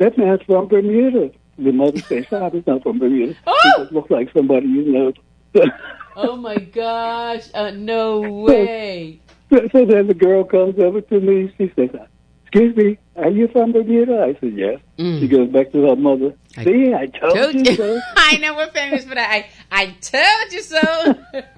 that man's from Bermuda. The mother said, stop, he's not from Bermuda. He just looks like somebody you know. Oh, my gosh. No way. So then the girl comes over to me. She says, excuse me, are you from Bermuda? I said, yes. She goes back to her mother. See, I told you so. I know we're famous for that. I told you so.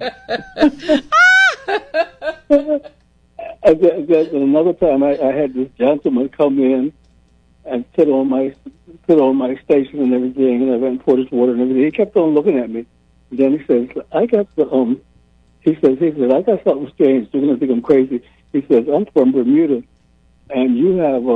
Another time, I had this gentleman come in and sit on my station and everything, and I went and poured his water and everything. He kept on looking at me. And then he says, I got the He says, I got something strange. You're gonna think I'm crazy. He says, I'm from Bermuda, and you have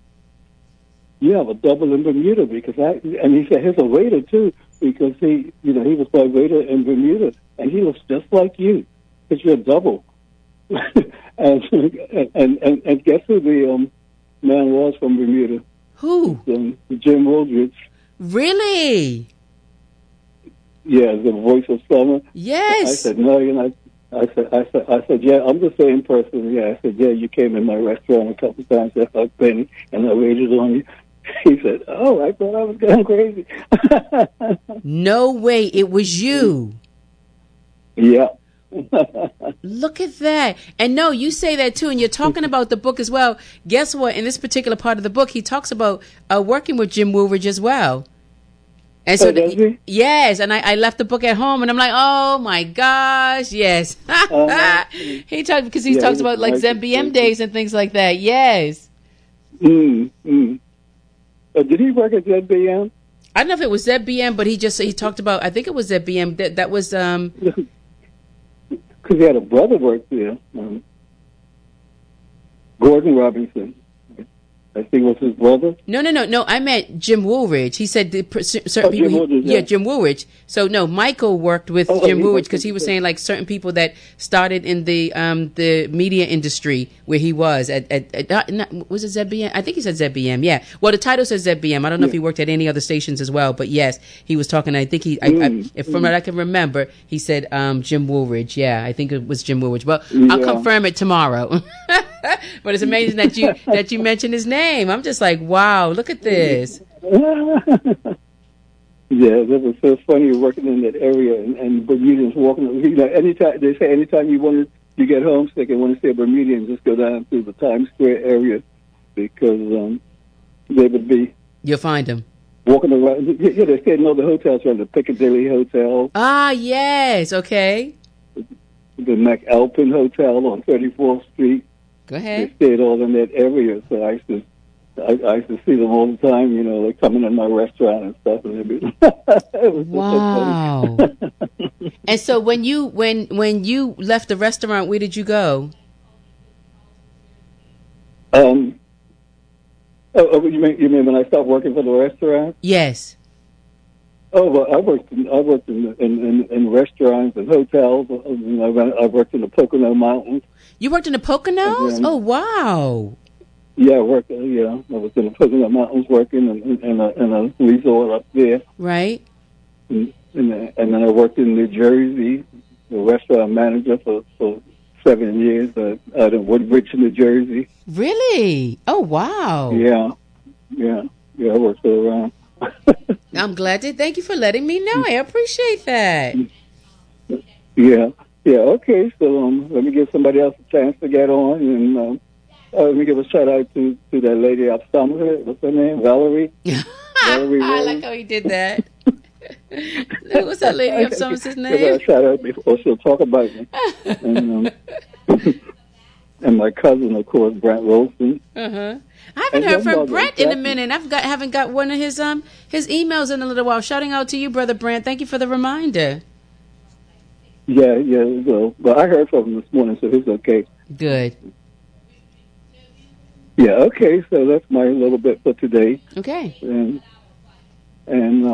a double in Bermuda because and he said, here's a waiter too because he was my waiter in Bermuda, and he looks just like you because you're a double. and guess who the man was from Bermuda? Who? Jim Wooldridge. Really? Yeah, the voice of summer. Yes. I said, no, you're not. I said, yeah, I'm the same person. Yeah, I said, yeah, you came in my restaurant a couple of times, just like Benny, and I waited on you. He said, oh, I thought I was going crazy. No way, it was you. Yeah. Look at that. And no, you say that too, and you're talking about the book as well. Guess what? In this particular part of the book, he talks about working with Jim Woolridge as well. And so, yes, and I left the book at home, and I'm like, oh my gosh, yes. He talked because he talks about like ZBM days and things like that. Yes. Did he work at ZBM? I don't know if it was ZBM, but he talked about. I think it was ZBM. That was because he had a brother work there, Gordon Robinson. I think it was his brother. No. I meant Jim Woolridge. He said certain people. Jim Woolridge. So no, Michael worked with Jim Woolridge because he was saying like certain people that started in the media industry where he was at was it ZBM? I think he said ZBM. Yeah. Well, the title says ZBM. I don't know if he worked at any other stations as well, but yes, he was talking. I think if from what I can remember, he said Jim Woolridge. Yeah, I think it was Jim Woolridge. But I'll confirm it tomorrow. But it's amazing that you mentioned his name. I'm just like, wow, look at this. Yeah, that was so funny working in that area and Bermudians walking. Anytime they say anytime you get homesick and want to see a Bermudian, just go down to the Times Square area because they would be. You'll find them walking around. Yeah, they stayed in all the hotels around the Piccadilly Hotel. Ah, yes, okay. The McAlpin Hotel on 34th Street. Go ahead. They stayed all in that area, so I used to see them all the time. Like coming in my restaurant and stuff. And everything. Wow. And so when you left the restaurant, where did you go? You mean when I stopped working for the restaurant? Yes. Oh, well, I worked in restaurants and hotels. I worked in the Pocono Mountains. You worked in the Poconos? Oh, wow. Yeah, I was in the Pocono Mountains working in a resort up there. Right. And then I worked in New Jersey, the restaurant manager for 7 years out in Woodbridge, New Jersey. Really? Oh, wow. Yeah, I worked all around. I'm glad to. Thank you for letting me know. I appreciate that. Yeah. Okay. So let me give somebody else a chance to get on, and let me give a shout out to that lady up somewhere. What's her name? Valerie. Valerie. I like how he did that. What's that lady up somewhere's name? Give her a shout out before she'll talk about me. And my cousin, of course, Brent Wilson. I haven't heard from Brent in a minute. Haven't got one of his emails in a little while. Shouting out to you, Brother Brent. Thank you for the reminder. Yeah. Well, I heard from him this morning, so he's okay. Good. Yeah. Okay. So that's my little bit for today. Okay. And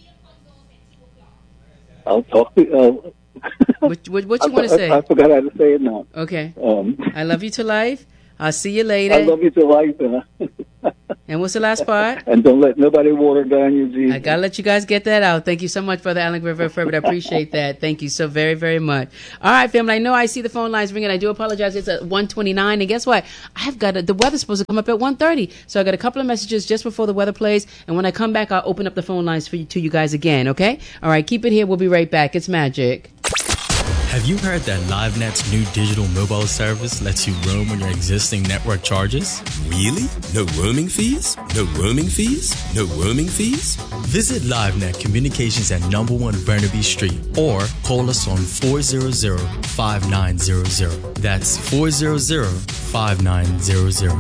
I'll talk to. What you want to say? I forgot how to say it now. Okay. I love you to life. I'll see you later. I love you to life. And what's the last part? And don't let nobody water down your Jesus. I gotta let you guys get that out. Thank you so much, Brother Allen Guerrero Ferber. I appreciate that. Thank you so very, very much. All right, family. I know I see the phone lines ringing. I do apologize. It's at 1:29, and guess what? The weather's supposed to come up at 1:30, so I got a couple of messages just before the weather plays. And when I come back, I'll open up the phone lines to you guys again. Okay? All right. Keep it here. We'll be right back. It's magic. Have you heard that LiveNet's new digital mobile service lets you roam on your existing network charges? Really? No roaming fees? No roaming fees? No roaming fees? Visit LiveNet Communications at number 1 Burnaby Street or call us on 400-5900. That's 400-5900.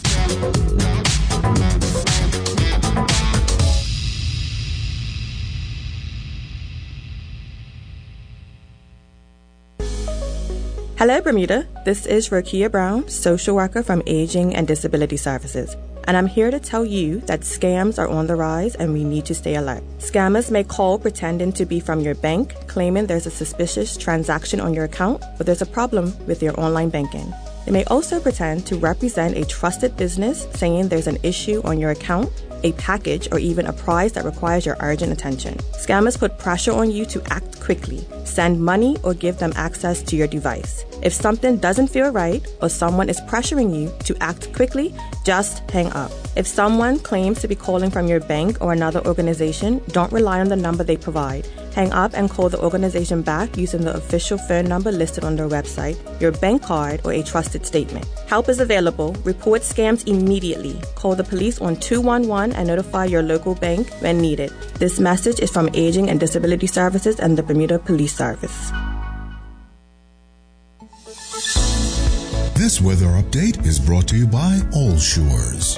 Hello, Bermuda. This is Rokia Brown, social worker from Aging and Disability Services, and I'm here to tell you that scams are on the rise and we need to stay alert. Scammers may call pretending to be from your bank, claiming there's a suspicious transaction on your account, but there's a problem with your online banking. They may also pretend to represent a trusted business, saying there's an issue on your account, a package, or even a prize that requires your urgent attention. Scammers put pressure on you to act quickly, send money, or give them access to your device. If something doesn't feel right or someone is pressuring you to act quickly, just hang up. If someone claims to be calling from your bank or another organization, don't rely on the number they provide. Hang up and call the organization back using the official phone number listed on their website, your bank card, or a trusted statement. Help is available. Report scams immediately. Call the police on 211 and notify your local bank when needed. This message is from Aging and Disability Services and the Bermuda Police Service. This weather update is brought to you by All Shores.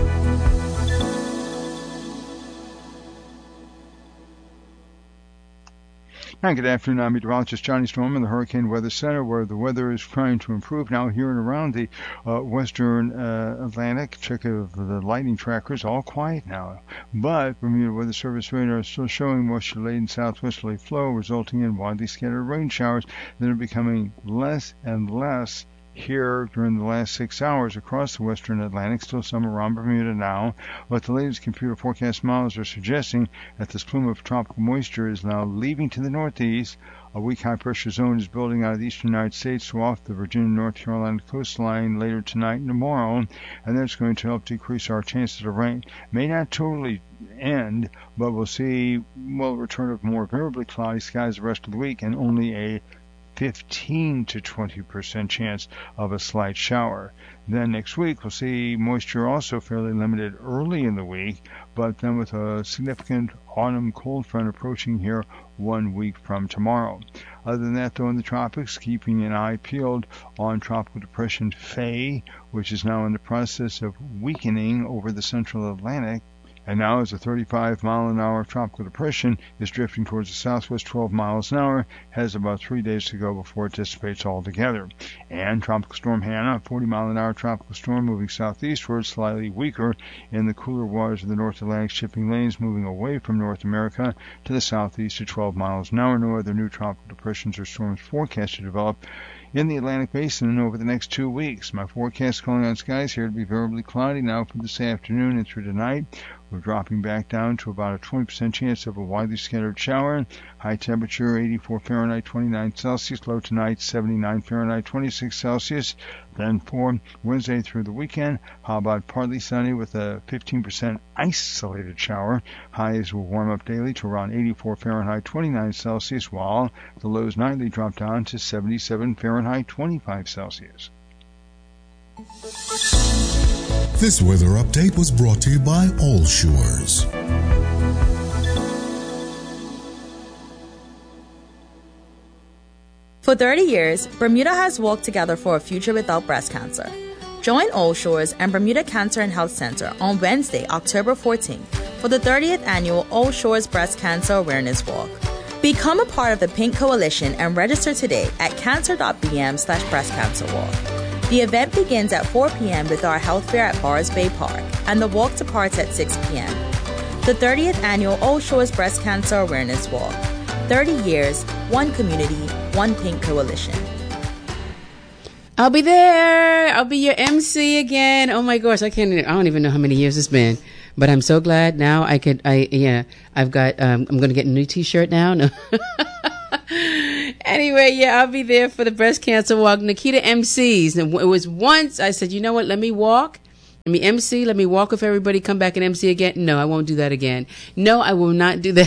Hi, good afternoon. I'm meteorologist Johnny Storm in the Hurricane Weather Center, where the weather is trying to improve now here and around the western Atlantic. Check of the lightning trackers, all quiet now. But Bermuda Weather Service radar is still showing moisture-laden southwesterly flow, resulting in widely scattered rain showers that are becoming less and less here during the last 6 hours across the western Atlantic. Still some around Bermuda now, but the latest computer forecast models are suggesting that this plume of tropical moisture is now leaving to the northeast. A weak high-pressure zone is building out of the eastern United States to off the Virginia, North Carolina coastline later tonight and tomorrow, and that's going to help decrease our chances of rain. May not totally end, but we'll see, return of more variably cloudy skies the rest of the week and only a 15 to 20% chance of a slight shower. Then next week, we'll see moisture also fairly limited early in the week, but then with a significant autumn cold front approaching here 1 week from tomorrow. Other than that, though, in the tropics, keeping an eye peeled on Tropical Depression Faye, which is now in the process of weakening over the central Atlantic. And now, as a 35-mile-an-hour tropical depression is drifting towards the southwest 12 miles an hour, has about 3 days to go before it dissipates altogether. And Tropical Storm Hannah, a 40-mile-an-hour tropical storm moving southeastward, slightly weaker in the cooler waters of the North Atlantic shipping lanes, moving away from North America to the southeast at 12 miles an hour. No other new tropical depressions or storms forecast to develop in the Atlantic Basin over the next 2 weeks. My forecast calling on skies here to be variably cloudy now for this afternoon and through tonight. We're dropping back down to about a 20% chance of a widely scattered shower. High temperature 84 Fahrenheit, 29 Celsius. Low tonight 79 Fahrenheit, 26 Celsius. Then for Wednesday through the weekend, how about partly sunny with a 15% isolated shower. Highs will warm up daily to around 84 Fahrenheit, 29 Celsius, while the lows nightly drop down to 77 Fahrenheit, 25 Celsius. This weather update was brought to you by All Shores. For 30 years, Bermuda has worked together for a future without breast cancer. Join All Shores and Bermuda Cancer and Health Center on Wednesday, October 14th for the 30th annual All Shores Breast Cancer Awareness Walk. Become a part of the Pink Coalition and register today at cancer.bm/breastcancerwalk. The event begins at 4 p.m. with our health fair at Bars Bay Park, and the walk departs at 6 p.m. The 30th annual All Shores Breast Cancer Awareness Walk. 30 years, one community, one Pink Coalition. I'll be there. I'll be your MC again. Oh my gosh, I don't even know how many years it's been. But I'm so glad now I've got, I'm going to get a new t-shirt now. No. Anyway, yeah, I'll be there for the breast cancer walk. Nikita MCs. And it was once I said, you know what? Let me walk. Let me MC. Let me walk with everybody. Come back and MC again. No, I won't do that again. No, I will not do that.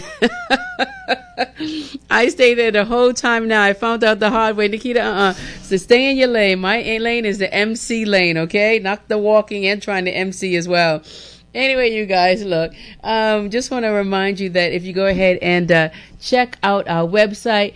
I stayed there the whole time now. I found out the hard way. Nikita, So stay in your lane. My lane is the MC lane, okay? Not the walking and trying to MC as well. Anyway, you guys, look, just want to remind you that if you go ahead and check out our website,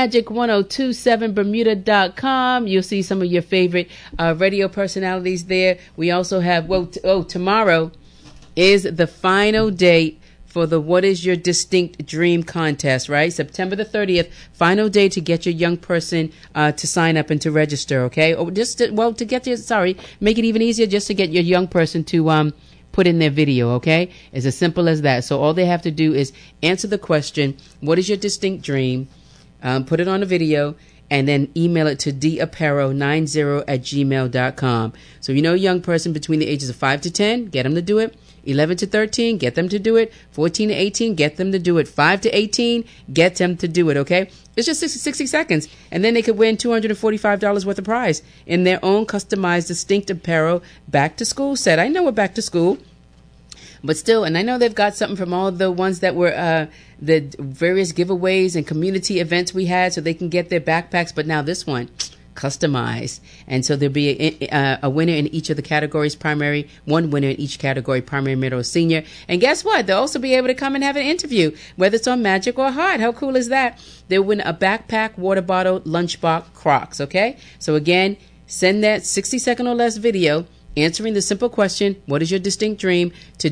magic1027bermuda.com, you'll see some of your favorite radio personalities there. We also have, tomorrow is the final date for the What is Your Distinct Dream contest, right? September the 30th, final day to get your young person to sign up and to register, okay? Or just to make it even easier just to get your young person to put in their video, okay? It's as simple as that. So all they have to do is answer the question, what is your distinct dream? Put it on a video, and then email it to daparo90@gmail.com. So a young person between the ages of 5 to 10, get them to do it. 11 to 13, get them to do it. 14 to 18, get them to do it. 5 to 18, get them to do it, okay? It's just 60 seconds. And then they could win $245 worth of prize in their own customized distinct apparel back to school set. I know we're back to school, but still, and I know they've got something from all the ones that were the various giveaways and community events we had so they can get their backpacks. But now this one, customized. And so there'll be a winner in each of the categories, one winner in each category, primary, middle, senior. And guess what? They'll also be able to come and have an interview, whether it's on Magic or Hot. How cool is that? They'll win a backpack, water bottle, lunchbox, Crocs, okay? So again, send that 60-second or less video answering the simple question, what is your distinct dream, to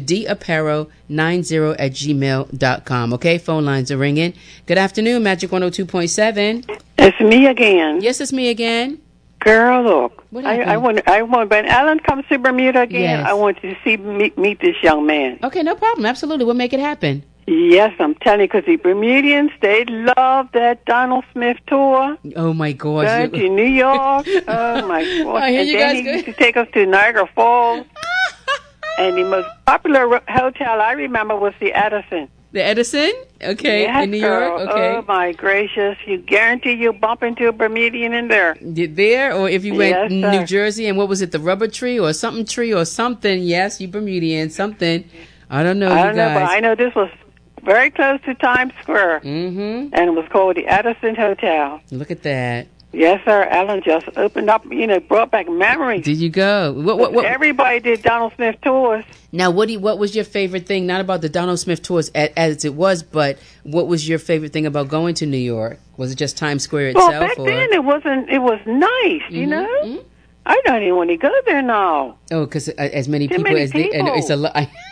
daparo90@gmail.com. Okay, phone lines are ringing. Good afternoon, Magic 102.7. It's me again. Yes, it's me again. Girl, look. I want when Alan comes to Bermuda again, yes. I want to meet this young man. Okay, no problem. Absolutely. We'll make it happen. Yes, I'm telling you, because the Bermudians, they love that Donald Smith tour. Oh, my gosh. Going to New York. Oh, my gosh. I hear and you then guys he go. used to take us to Niagara Falls. And the most popular hotel I remember was the Edison. The Edison? Okay, yes, in New York? Okay. Oh, my gracious. You guarantee you'll bump into a Bermudian in there. There? Or if you went yes, New Jersey, and what was it, the Rubber Tree or something? Yes, you Bermudian, something. I don't know, I don't you guys. know, but I know this was very close to Times Square. Mm-hmm. And it was called the Edison Hotel. Look at that. Yes, sir. Alan just opened up, brought back memories. Did you go? What? Everybody did Donald Smith tours. Now, what was your favorite thing, not about the Donald Smith tours as it was, but what was your favorite thing about going to New York? Was it just Times Square itself? Well, back then it was nice, mm-hmm. you know? Mm-hmm. I don't even want to go there now. Oh, because as many people as people. It's a lot.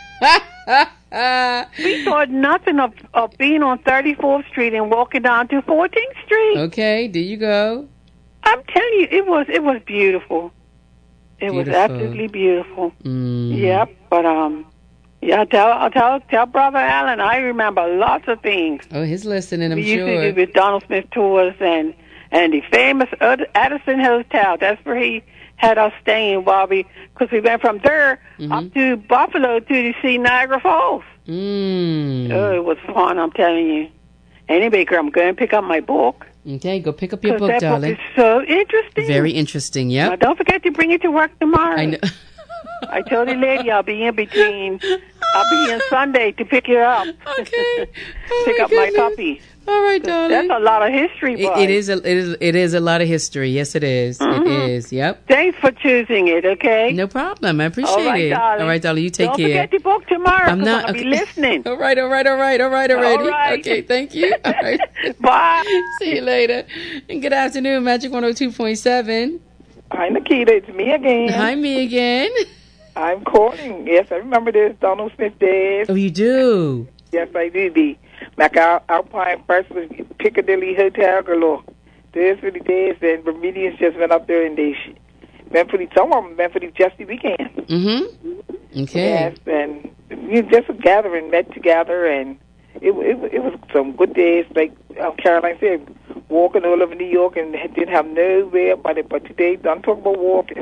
We thought nothing of being on 34th Street and walking down to 14th Street. Okay, there you go. I'm telling you, it was beautiful. It was absolutely beautiful. Mm. Yep, but yeah, tell Brother Alan. I remember lots of things. Oh, he's listening. I'm we sure. We used to do with Donald Smith tours and the famous Edison Hotel. That's where he had us staying because we went from there up to Buffalo to see Niagara Falls. Mm. Oh, it was fun, I'm telling you. Anyway, girl, I'm going to pick up my book. Okay, go pick up your book, that darling. Book is so interesting. Very interesting, yeah. Don't forget to bring it to work tomorrow. I know. I told the lady I'll be in Sunday to pick it up. Okay. Pick up my copy. All right, darling. That's a lot of history, boy. It is a lot of history. Yes, it is. Mm-hmm. It is. Yep. Thanks for choosing it. Okay. No problem. I appreciate it. Darling. All right, darling. You take care. Don't forget the book tomorrow. I'm not. I'll be listening. All right. Already. All right. Okay. Thank you. All right. Bye. See you later. And good afternoon, Magic 102.7. Hi, Nikita. It's me again. Hi, me again. I'm calling. Yes, I remember this Donald Smith days. Oh, you do? Yes, I do. The Alpine First was Piccadilly Hotel galore. Those were the days that Bermudians just went up there and they went for some of them went for just the weekend. Mm-hmm. Okay. Yes, and just a gathering, met together, and it was some good days. Like Caroline said, walking all over New York and didn't have nowhere but today, don't talk about walking.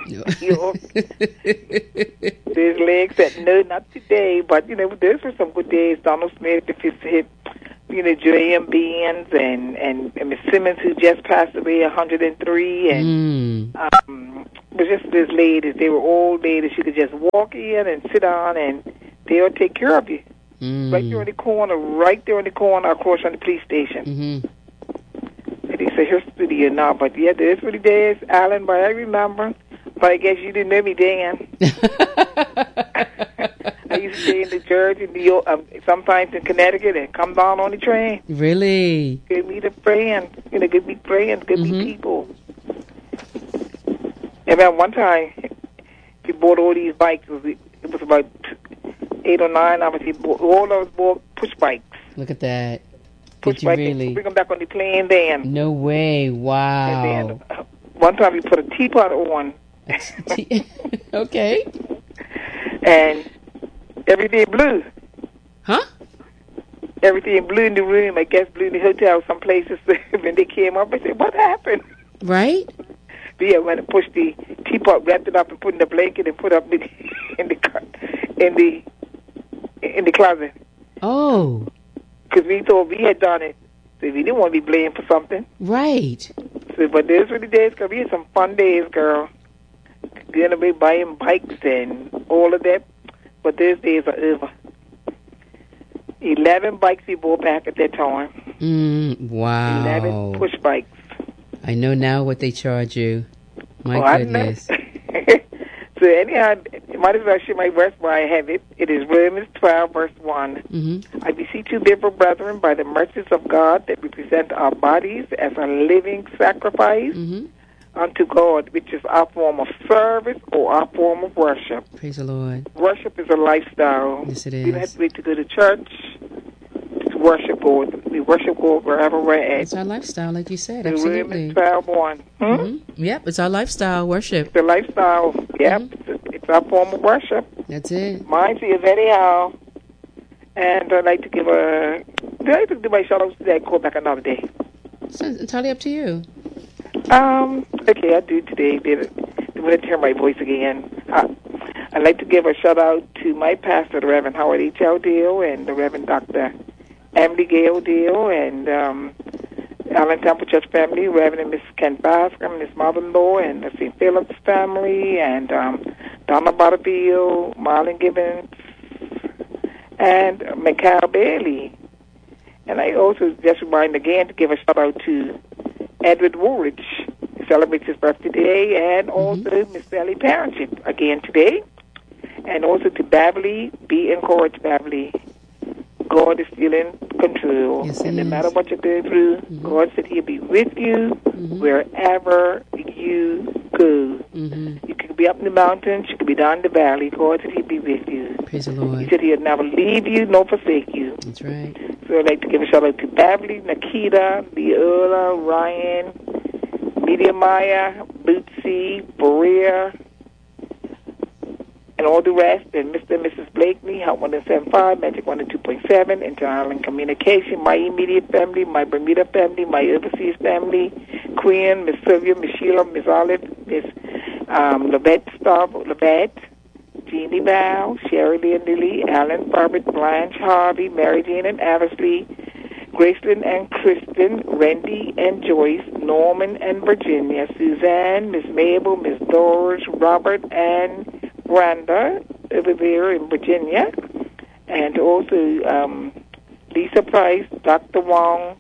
There's legs that no, not today, but those were some good days. Donald Smith, if it's hit, J.M. Beans and Miss Simmons, who just passed away, 103, and but just these ladies, they were old ladies. You could just walk in and sit down, and they'll take care of you. Right there in the corner, across from the police station. And they say, here's the studio now, but yeah, there's really days, Alan, but I remember. But I guess you didn't know me, Dan. I used to stay in New Jersey, New York, sometimes in Connecticut, and come down on the train. Really? Good meet a friend. Good meet friends, good meet people. And then one time, he bought all these bikes. It was about 8 or 9 of us. He bought all those push bikes. Look at that. Push bikes. Really? Bring them back on the plane, Dan. No way. Wow. And then, one time, he put a teapot on. Okay. And everything blue. Huh? Everything blue in the room. I guess blue in the hotel. Some places when they came up, I said, "What happened?" Right. But yeah, when I pushed the teapot, wrapped it up, and put in the blanket, and put up in the closet. Oh. Because we thought we had done it, so we didn't want to be blamed for something. Right. So, but those were the days, because we had some fun days, girl. Going to be buying bikes and all of that. But those days are over. 11 bikes we bought back at that time. Wow. 11 push bikes. I know now what they charge you. My goodness. So anyhow, might as well share my verse while I have it. It is Romans 12, verse 1. I beseech you, therefore, brethren, by the mercies of God, that we present our bodies as a living sacrifice unto God, which is our form of service or our form of worship. Praise the Lord. Worship is a lifestyle. Yes, it is. We don't have to wait to go to church to worship God. We worship God wherever we're at. It's our lifestyle, like you said. Absolutely. 12:1. Yep, it's our lifestyle, worship. It's a lifestyle. Yep, it's our form of worship. That's it. Mine is anyhow. And I'd like to give a... Do I have to do my shout-outs today? Call back another day. It's entirely up to you. Okay, I do today. I'm going to hear my voice again. I'd like to give a shout-out to my pastor, the Reverend Howard H. L. Deal, and the Reverend Dr. Emily Gale Deal, and Allen Temple Church family, Reverend and Miss Kent Bascom, and his mother-in-law, and the St. Philip's family, and Donna Butterfield, Marlon Gibbons, and Mikhail Bailey. And I also just remind again to give a shout-out to Edward Woolridge, who celebrates his birthday today, and also Miss Sally Parentship again today, and also to Beverly. Be encouraged, Beverly. God is still in control. Yes, and no matter what you're going through, God said He'll be with you wherever you go. You could be up in the mountains, you could be down in the valley. God said He'll be with you. Praise the Lord. He said He'll never leave you nor forsake you. That's right. So I'd like to give a shout out to Beverly, Nikita, Leola, Ryan, Media Maya, Bootsy, Berea, and all the rest, and Mr. and Mrs. Blakely, Hot 107.5, Magic 102.7, Inter-Island Communication, my immediate family, my Bermuda family, my overseas family, Queen, Miss Sylvia, Miss Sheila, Miss Olive, Miss Lavette, Jeannie Val, Sherry Lee and Lily, Alan, Barbara, Blanche, Harvey, Mary Jane and Eversley, Graceland and Kristen, Randy and Joyce, Norman and Virginia, Suzanne, Miss Mabel, Miss Doris, Robert and Brenda over there in Virginia, and also Lisa Price, Dr. Wong,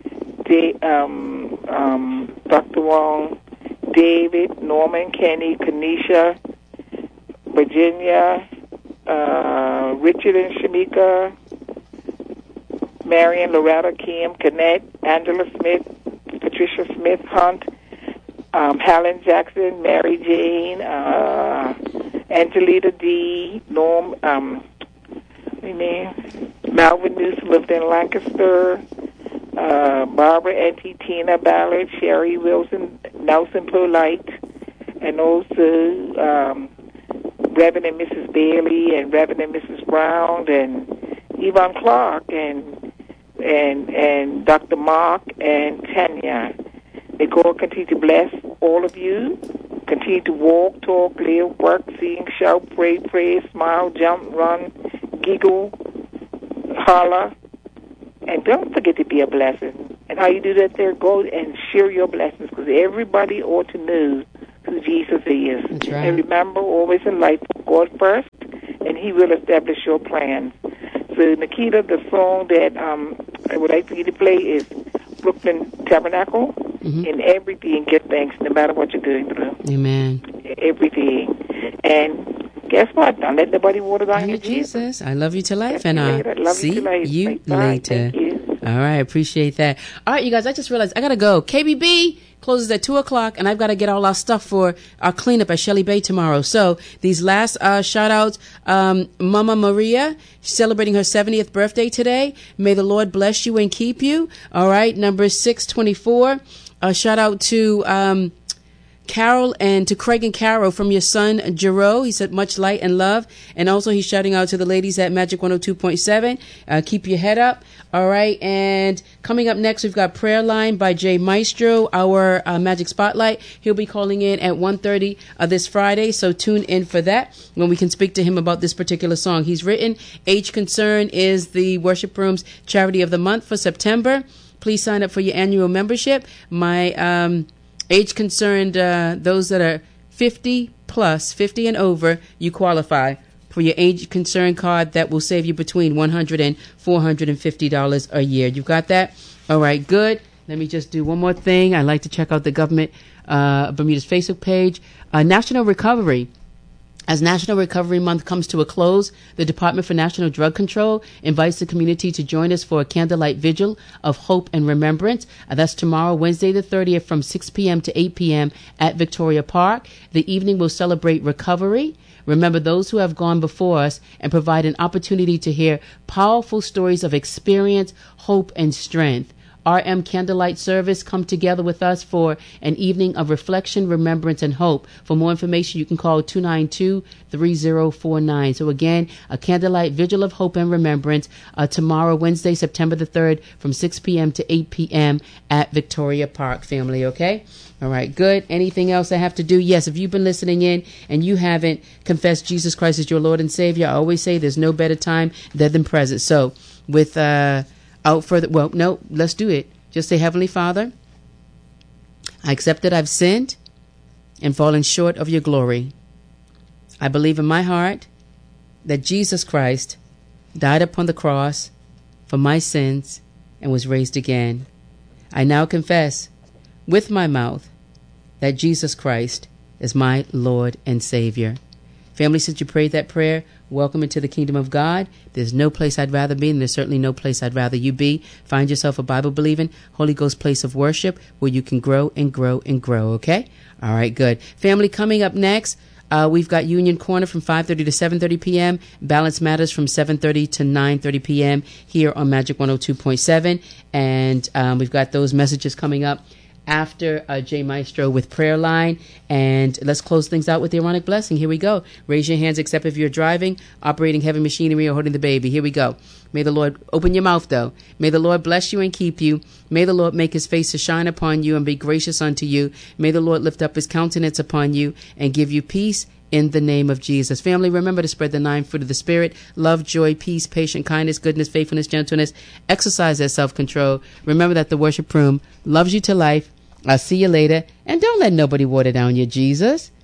Dr. Wong, David, Norman, Kenny, Kanisha, Virginia, Richard and Shamika, Marion, Loretta, Kim, Kenneth, Angela Smith, Patricia Smith, Hunt, Helen Jackson, Mary Jane, Angelita D, Norm, Malvin Newsom lived in Lancaster, Barbara, Auntie Tina Ballard, Sherry Wilson, Nelson Polite, and also Reverend and Mrs. Bailey, and Reverend and Mrs. Brown, and Yvonne Clark, and and Dr. Mark and Tanya. May God continue to bless all of you. Continue to walk, talk, live, work, sing, shout, pray, praise, smile, jump, run, giggle, holler, and don't forget to be a blessing. And how you do that there, go and share your blessings, because everybody ought to know who Jesus is. That's right. And remember, always in life, God first, and He will establish your plans. So, Nikita, the song that I would like for you to play is Brooklyn Tabernacle. In everything, give thanks, no matter what you're going through. Amen. Everything. And guess what? Don't let nobody water down your Jesus. I love you to life, and I'll see you later. Thank you. All right, appreciate that. All right, you guys, I just realized I got to go. KBB closes at 2 o'clock, and I've got to get all our stuff for our cleanup at Shelley Bay tomorrow. So these last shout-outs, Mama Maria, celebrating her 70th birthday today. May the Lord bless you and keep you. All right, number 624. Shout-out to Carol and to Craig and Carol from your son, Jero. He said much light and love. And also he's shouting out to the ladies at Magic 102.7. Keep your head up. All right. And coming up next, we've got Prayer Line by Jay Maestro, our Magic Spotlight. He'll be calling in at 1:30 this Friday. So tune in for that when we can speak to him about this particular song he's written. Age Concern is the Worship Room's Charity of the Month for September. Please sign up for your annual membership. My age concerned, those that are 50 plus, 50 and over, you qualify for your age concern card that will save you between $100 and $450 a year. You got that? All right, good. Let me just do one more thing. I like to check out the government Bermuda's Facebook page. National Recovery. As National Recovery Month comes to a close, the Department for National Drug Control invites the community to join us for a candlelight vigil of hope and remembrance. That's tomorrow, Wednesday the 30th, from 6 p.m. to 8 p.m. at Victoria Park. The evening will celebrate recovery. Remember those who have gone before us and provide an opportunity to hear powerful stories of experience, hope, and strength. RM Candlelight Service come together with us for an evening of reflection, remembrance, and hope. For more information, you can call 292-3049. So again, a candlelight vigil of hope and remembrance tomorrow, Wednesday, September the 3rd, from 6 p.m. to 8 p.m. at Victoria Park, family, okay? All right, good. Anything else I have to do? Yes, if you've been listening in and you haven't confessed Jesus Christ as your Lord and Savior, I always say there's no better time than present. So with... let's do it. Just say, Heavenly Father, I accept that I've sinned and fallen short of your glory. I believe in my heart that Jesus Christ died upon the cross for my sins and was raised again. I now confess with my mouth that Jesus Christ is my Lord and Savior. Family, since you prayed that prayer, welcome into the kingdom of God. There's no place I'd rather be, and there's certainly no place I'd rather you be. Find yourself a Bible-believing, Holy Ghost place of worship where you can grow and grow and grow, okay? All right, good. Family, coming up next, we've got Union Corner from 5:30 to 7:30 p.m., Balance Matters from 7:30 to 9:30 p.m. here on Magic 102.7, and we've got those messages coming up after Jay Maestro with Prayer Line. And let's close things out with the Aaronic blessing. Here we go. Raise your hands except if you're driving, operating heavy machinery, or holding the baby. Here we go. May the Lord, open your mouth though. May the Lord bless you and keep you. May the Lord make his face to shine upon you and be gracious unto you. May the Lord lift up his countenance upon you and give you peace in the name of Jesus. Family, remember to spread the 9 fruit of the Spirit: love, joy, peace, patience, kindness, goodness, faithfulness, gentleness. Exercise that self-control. Remember that the worship room loves you to life. I'll see you later. And don't let nobody water down your Jesus.